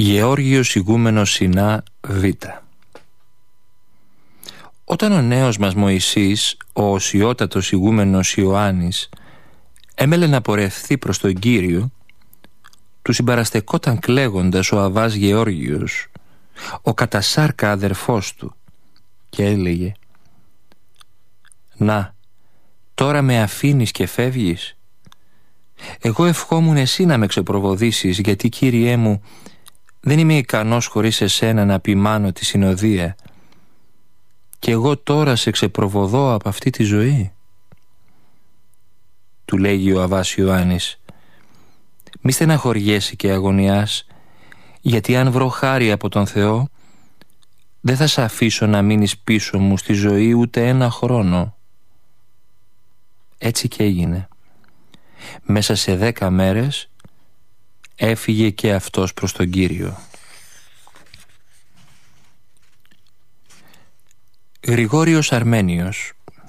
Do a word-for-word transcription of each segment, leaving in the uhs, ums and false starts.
Γεώργιος ηγούμενος Σινά Β. Όταν ο νέος μας Μωυσής, ο οσιότατος ηγούμενος Ιωάννης, έμελε να πορευθεί προς τον Κύριο, του συμπαραστεκόταν κλαίγοντας ο Αββάς Γεώργιος, ο κατασάρκα αδερφός του, και έλεγε: «Να, τώρα με αφήνεις και φεύγεις? Εγώ ευχόμουν εσύ να με ξεπροβοδήσεις, γιατί, Κύριέ μου, δεν είμαι ικανός χωρίς εσένα να ποιμάνω τη συνοδεία, και εγώ τώρα σε ξεπροβοδώ από αυτή τη ζωή». Του λέγει ο Αββάς Ιωάννης: «Μη στεναχωριέσαι και αγωνιάς, γιατί αν βρω χάρη από τον Θεό, δεν θα σε αφήσω να μείνεις πίσω μου στη ζωή ούτε ένα χρόνο». Έτσι και έγινε. Μέσα σε δέκα μέρες έφυγε και αυτός προς τον Κύριο. Γρηγόριος Αρμένιος.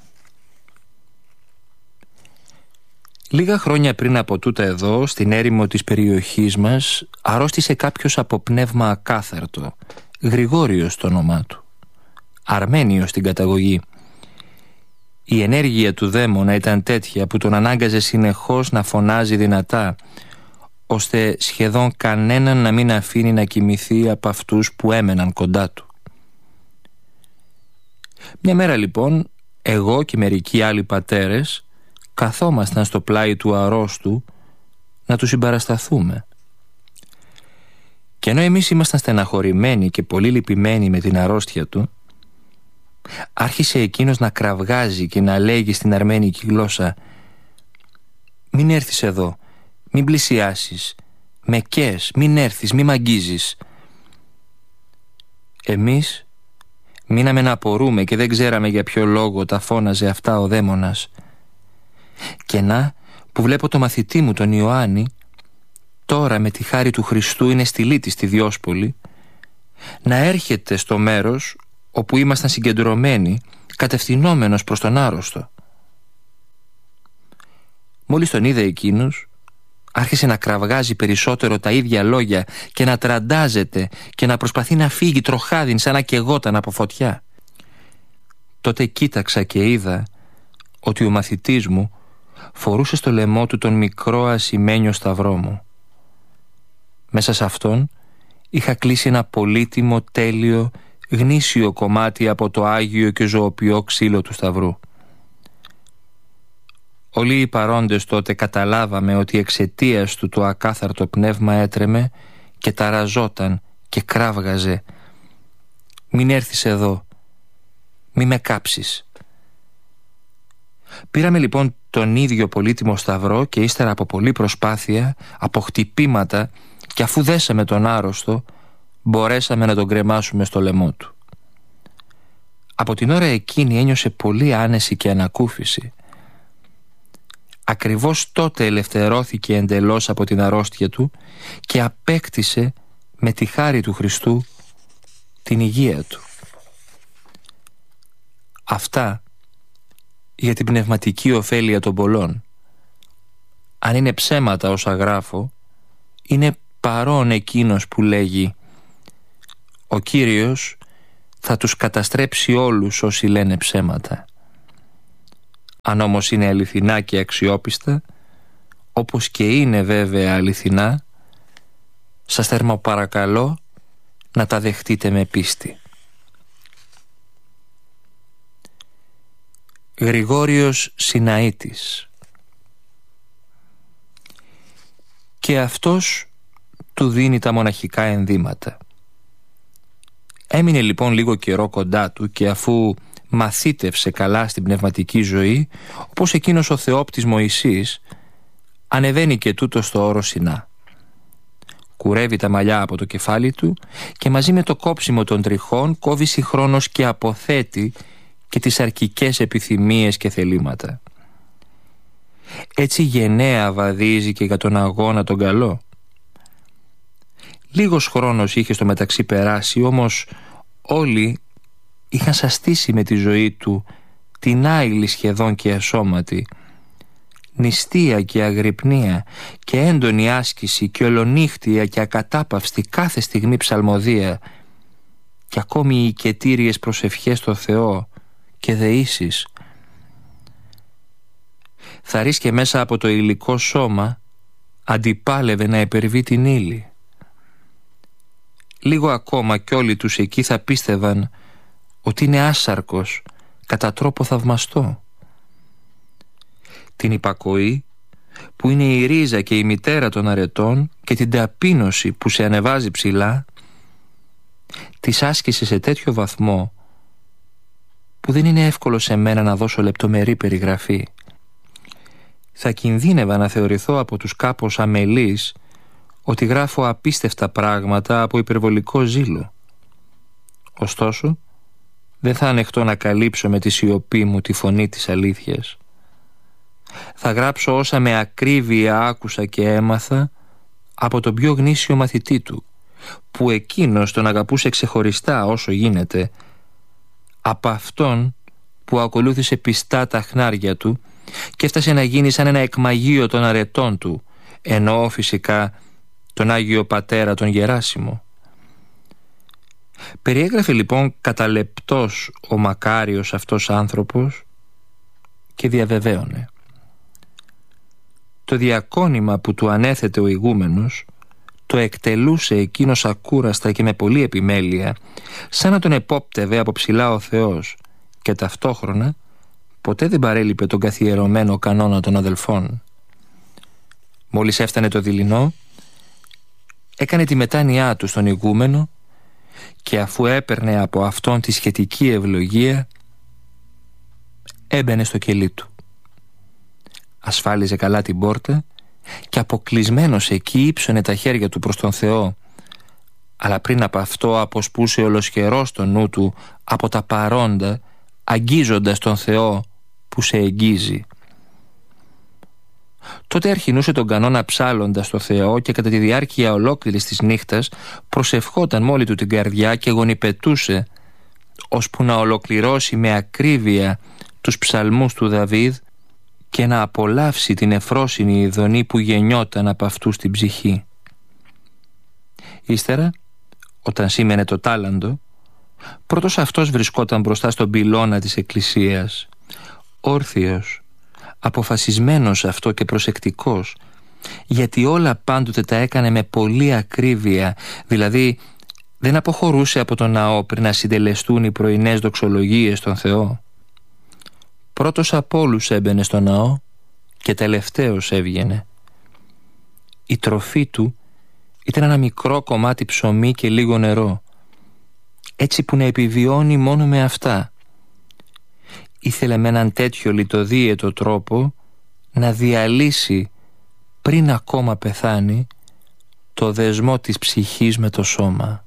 Λίγα χρόνια πριν από τούτα εδώ, στην έρημο της περιοχής μας, αρρώστησε κάποιος από πνεύμα ακάθαρτο, Γρηγόριος το όνομά του, Αρμένιος στην καταγωγή. Η ενέργεια του δαίμονα ήταν τέτοια που τον ανάγκαζε συνεχώς να φωνάζει δυνατά, ώστε σχεδόν κανέναν να μην αφήνει να κοιμηθεί από αυτούς που έμεναν κοντά του. Μια μέρα λοιπόν, εγώ και μερικοί άλλοι πατέρες καθόμασταν στο πλάι του αρρώστου να του συμπαρασταθούμε. Και ενώ εμείς ήμασταν στεναχωρημένοι και πολύ λυπημένοι με την αρρώστια του, άρχισε εκείνος να κραυγάζει και να λέγει στην αρμένικη γλώσσα: «Μην έρθεις εδώ, μην πλησιάσεις, με καίες, μην έρθεις, μην μ' αγγίζεις». Εμείς μείναμε να απορούμε και δεν ξέραμε για ποιο λόγο τα φώναζε αυτά ο δαίμονας. Και να που βλέπω το μαθητή μου τον Ιωάννη, τώρα με τη χάρη του Χριστού είναι στη Λύτη στη Διόσπολη, να έρχεται στο μέρος όπου ήμασταν συγκεντρωμένοι, κατευθυνόμενος προς τον άρρωστο. Μόλις τον είδε εκείνος, άρχισε να κραυγάζει περισσότερο τα ίδια λόγια και να τραντάζεται και να προσπαθεί να φύγει τροχάδιν σαν να καιγόταν από φωτιά. Τότε κοίταξα και είδα ότι ο μαθητής μου φορούσε στο λαιμό του τον μικρό ασημένιο σταυρό μου. Μέσα σε αυτόν είχα κλείσει ένα πολύτιμο, τέλειο, γνήσιο κομμάτι από το άγιο και ζωοποιό ξύλο του σταυρού. Όλοι οι παρόντες τότε καταλάβαμε ότι εξαιτίας του το ακάθαρτο πνεύμα έτρεμε και ταραζόταν και κράβγαζε: «Μην έρθεις εδώ, μη με κάψεις». Πήραμε λοιπόν τον ίδιο πολύτιμο σταυρό και ύστερα από πολλή προσπάθεια, από χτυπήματα, και αφού δέσαμε τον άρρωστο, μπορέσαμε να τον κρεμάσουμε στο λαιμό του. Από την ώρα εκείνη ένιωσε πολύ άνεση και ανακούφιση. Ακριβώς τότε ελευθερώθηκε εντελώς από την αρρώστια του και απέκτησε με τη χάρη του Χριστού την υγεία του. Αυτά για την πνευματική ωφέλεια των πολλών. Αν είναι ψέματα όσα γράφω, είναι παρόν εκείνος που λέγει: «Ο Κύριος θα τους καταστρέψει όλους όσοι λένε ψέματα». Αν όμως είναι αληθινά και αξιόπιστα, όπως και είναι βέβαια αληθινά, σας θερμοπαρακαλώ να τα δεχτείτε με πίστη. Γρηγόριος Σιναήτης. Και αυτός του δίνει τα μοναχικά ενδύματα. Έμεινε λοιπόν λίγο καιρό κοντά του και αφού μαθήτευσε καλά στην πνευματική ζωή, όπως εκείνος ο θεόπτης Μωυσής, ανεβαίνει και τούτο στο όρο Σινά. Κουρεύει τα μαλλιά από το κεφάλι του και μαζί με το κόψιμο των τριχών κόβει συγχρόνως και αποθέτει και τις αρκικές επιθυμίες και θελήματα. Έτσι γενναία βαδίζει και για τον αγώνα τον καλό. Λίγος χρόνος είχε στο μεταξύ περάσει, όμως όλοι είχαν σαστήσει με τη ζωή του, την άειλη σχεδόν και ασώματη, νηστεία και αγρυπνία και έντονη άσκηση και ολονύχτια και ακατάπαυστη κάθε στιγμή ψαλμοδία και ακόμη οι οικετήριες προσευχές στο Θεό και δεήσεις. Θα ρίσκε μέσα από το υλικό σώμα αντιπάλευε να υπερβεί την ύλη. Λίγο ακόμα κι όλοι τους εκεί θα πίστευαν ότι είναι άσαρκος κατά τρόπο θαυμαστό. Την υπακοή που είναι η ρίζα και η μητέρα των αρετών και την ταπείνωση που σε ανεβάζει ψηλά, της άσκησε σε τέτοιο βαθμό που δεν είναι εύκολο σε μένα να δώσω λεπτομερή περιγραφή. Θα κινδύνευα να θεωρηθώ από τους κάπως αμελείς ότι γράφω απίστευτα πράγματα από υπερβολικό ζήλο. Ωστόσο, δεν θα ανεχτώ να καλύψω με τη σιωπή μου τη φωνή της αλήθειας. Θα γράψω όσα με ακρίβεια άκουσα και έμαθα από τον πιο γνήσιο μαθητή του, που εκείνος τον αγαπούσε ξεχωριστά όσο γίνεται, από αυτόν που ακολούθησε πιστά τα χνάρια του και έφτασε να γίνει σαν ένα εκμαγείο των αρετών του, εννοώ φυσικά τον Άγιο Πατέρα τον Γεράσιμο. Περιέγραφε λοιπόν κατά λεπτός ο μακάριος αυτός άνθρωπος και διαβεβαίωνε. Το διακόνημα που του ανέθετε ο ηγούμενος το εκτελούσε εκείνος ακούραστα και με πολλή επιμέλεια, σαν να τον επόπτευε από ψηλά ο Θεός, και ταυτόχρονα ποτέ δεν παρέλειπε τον καθιερωμένο κανόνα των αδελφών. Μόλις έφτανε το δειλινό, έκανε τη μετάνοιά του στον ηγούμενο και αφού έπαιρνε από αυτόν τη σχετική ευλογία, έμπαινε στο κελί του. Ασφάλιζε καλά την πόρτα και αποκλεισμένος εκεί ύψωνε τα χέρια του προς τον Θεό, αλλά πριν από αυτό αποσπούσε ολοσχερός το νου του από τα παρόντα, αγγίζοντας τον Θεό που σε εγγίζει. Τότε αρχινούσε τον κανόνα ψάλλοντας το Θεό και κατά τη διάρκεια ολόκληρης της νύχτας προσευχόταν μόλι του την καρδιά και γονιπετούσε, ώσπου να ολοκληρώσει με ακρίβεια τους ψαλμούς του Δαβίδ και να απολαύσει την εφρόσινη ειδονή που γεννιόταν από αυτού στην ψυχή. Ύστερα, όταν σήμαινε το τάλαντο, πρώτος αυτός βρισκόταν μπροστά στον πυλώνα της εκκλησίας, όρθιος, αποφασισμένος αυτό και προσεκτικός, γιατί όλα πάντοτε τα έκανε με πολλή ακρίβεια, δηλαδή δεν αποχωρούσε από τον ναό πριν να συντελεστούν οι πρωινές δοξολογίες στον Θεό. Πρώτος από όλους έμπαινε στο ναό και τελευταίος έβγαινε. Η τροφή του ήταν ένα μικρό κομμάτι ψωμί και λίγο νερό, έτσι που να επιβιώνει μόνο με αυτά. Ήθελε με έναν τέτοιο λιτοδίαιτο τρόπο να διαλύσει πριν ακόμα πεθάνει το δεσμό της ψυχής με το σώμα.